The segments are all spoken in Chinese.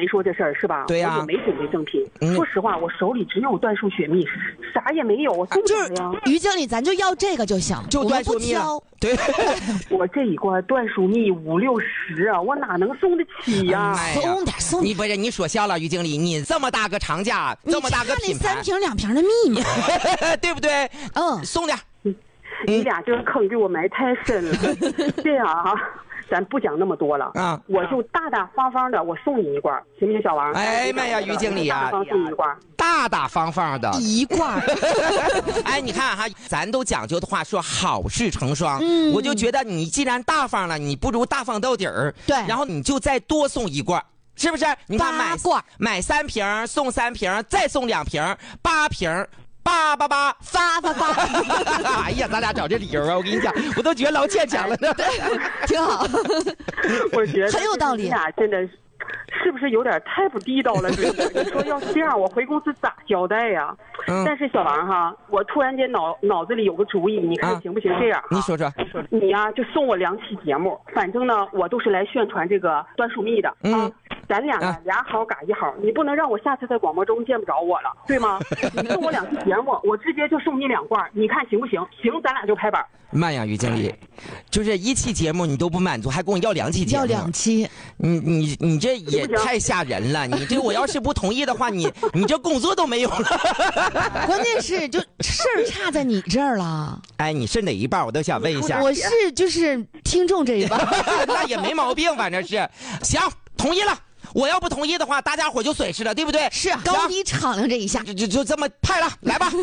没说这事儿是吧？ 对呀， 我也没准备赠品。说实话，我手里只有椴树雪蜜，啥也没有，我送啥呀？ 于经理，咱就要这个就行， 就椴树蜜了。对， 我这一罐椴树蜜50-60啊，我哪能送得起呀？ 送点送点。 你不是你说笑了，于经理，你这么大个厂家，这么大个品牌， 你差那3瓶2瓶的蜜嘛， 对不对？送点。 你俩这个坑给我埋太深了。这样啊，咱不讲那么多了啊，我就大大方方的，我送你一罐，行不行，小王？ 哎妈呀，于经理啊， 送你一罐， 大大方方的一罐。 哎，你看哈，咱都讲究的话说好事成双，我就觉得你既然大方了，你不如大方到底儿， 对， 然后你就再多送一罐。是不是？你看买3瓶送3瓶，再送2瓶，8瓶，888 发。 哎呀，咱俩找这理由啊！我跟你讲，我都觉得老牵强了呢。 挺好， 我觉得很有道理。 你俩真的是不是有点太不地道了？你说要是这样，我回公司咋交代呀？但是小王哈，我突然间脑子里有个主意，你看行不行？这样， 你说说， 你呀就送我2期节目，反正呢我都是来宣传这个椴树蜜的啊。咱俩呢俩好嘎一好，你不能让我下次在广播中见不着我了，对吗？你送我2期节目，我直接就送你2罐，你看行不行？行，咱俩就拍板。 慢呀，于经理，就是1期节目你都不满足，还跟我要2期节目？ 要2期？ 你这也太吓人了！你这我要是不同意的话，你这工作都没有了。 关键是就事儿差在你这儿了。 哎，你是哪一半？我都想问一下。 我是就是听众这一半。 那也没毛病，反正是行，同意了。我要不同意的话，大家伙就损失了，对不对？ 是高低敞亮这一下， 就这么派了，来吧。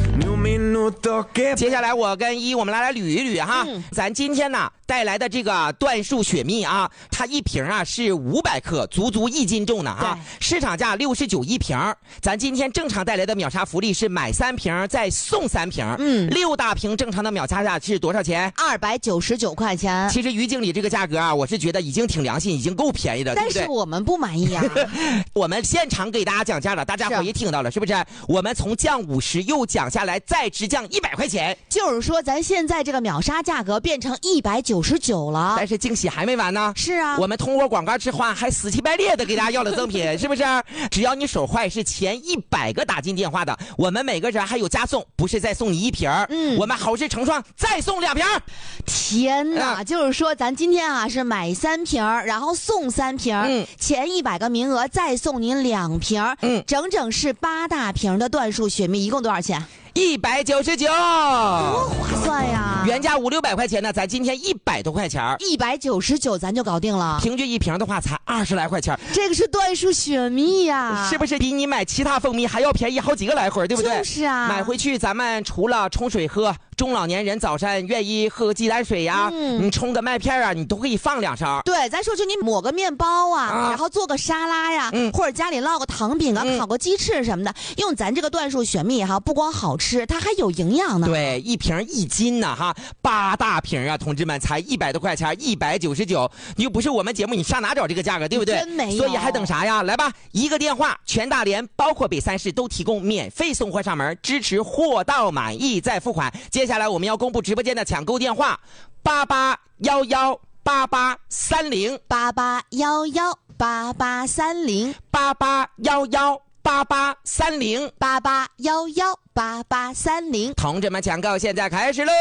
接下来我跟我们来捋一捋哈，咱今天呢带来的这个椴树雪蜜啊，它1瓶啊是500克，足1斤重呢哈，市场价69一瓶。咱今天正常带来的秒杀福利是买3瓶再送3瓶，6大瓶正常的秒杀价是多少钱 ？299块钱。 其实于经理这个价格啊，我是觉得已经挺良心，已经够便宜的，对不对？ 但是我们不满意啊。 我们现场给大家讲价了，大家伙也听到了，是不是？我们从降50又降下来，再直降100块钱， 就是说咱现在这个秒杀价格变成199了。 但是惊喜还没完呢。 是啊， 我们通过广告之后还死乞白赖的给大家要了赠品，是不是？只要你手坏是前100个打进电话的，我们每个人还有加送，不是再送你1瓶，我们好事成双，再送2瓶。 天哪，就是说咱今天啊是买3瓶，然后送3瓶，前100个名额再送您2瓶，整整是8大瓶的椴树雪蜜，一共多少钱 ？199， 多划算呀！ 原价500-600块钱呢，咱今天100多块钱 ，199咱就搞定了。 平均1瓶的话才20来块钱， 这个是椴树雪蜜呀， 是不是比你买其他蜂蜜还要便宜好几个来回，对不对？ 就是啊， 买回去咱们除了冲水喝，中老年人早上愿意喝鸡蛋水呀，你冲个麦片啊，你都可以放2勺。 对，咱说就你抹个面包啊，然后做个沙拉呀，或者家里烙个糖饼啊，烤个鸡翅什么的，用咱这个椴树雪蜜哈，不光好吃，它还有营养呢。 对，1瓶1斤呢哈，8大瓶啊，同志们才100多块钱，199，你又不是我们节目，你上哪找这个价格，对不对？ 真没有。 所以还等啥呀？来吧，一个电话，全大连包括北3市都提供免费送货上门，支持货到满意再付款。接下来我们要公布直播间的抢购电话，88118830，88118830，88118830，同志们抢购现在开始喽！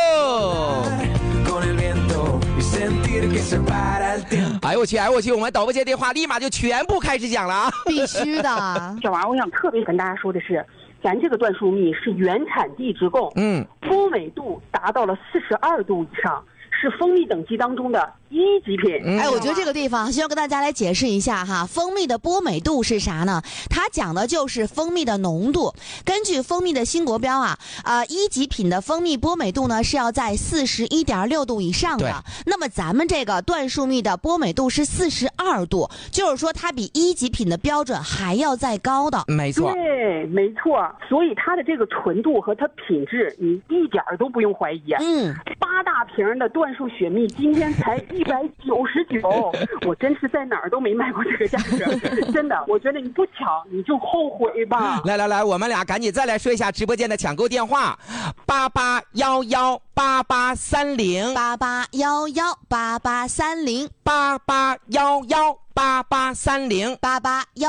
哎呦我去，我们导播间电话立马就全部开始讲了啊！ 必须的。 小王，我想特别跟大家说的是，咱这个椴树蜜是原产地直供，波美度达到了42度以上，是蜂蜜等级当中的1级品。 哎，我觉得这个地方需要跟大家来解释一下哈，蜂蜜的波美度是啥呢？它讲的就是蜂蜜的浓度。根据蜂蜜的新国标啊，1级品的蜂蜜波美度呢是要在41.6度以上的。那么咱们这个椴树蜜的波美度是42度，就是说它比1级品的标准还要再高的。 没错， 对，没错。所以它的这个纯度和它品质，你一点都不用怀疑。8大瓶的椴树雪蜜今天才199，我真是在哪儿都没卖过这个价格，真的，我觉得你不抢你就后悔吧。 来，我们俩赶紧再来说一下直播间的抢购电话：88118830，88118830，88118830，8811。